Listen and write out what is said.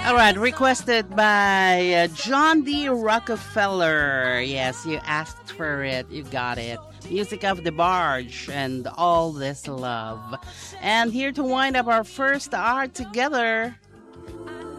All right, requested by John D. Rockefeller. Yes, you asked for it, you got it. Music of the Barge and All This Love. And here to wind up our first hour together,